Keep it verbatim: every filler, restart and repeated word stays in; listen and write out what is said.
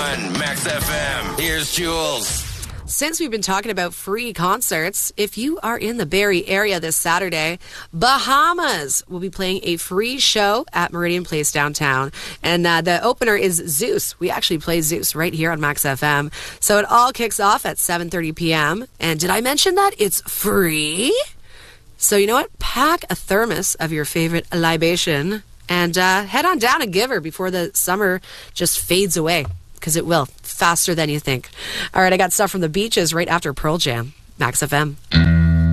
one, Max F M. Here's Jules. Since we've been talking about free concerts, if you are in the Barrie area this Saturday, Bahamas will be playing a free show at Meridian Place downtown. And uh, the opener is Zeus. We actually play Zeus right here on Max F M. So it all kicks off at seven thirty p.m. And did I mention that it's free? So you know what? Pack a thermos of your favorite libation and uh, head on down and give her before the summer just fades away. Because it will, faster than you think. All right, I got stuff from the beaches right after Pearl Jam. Max F M.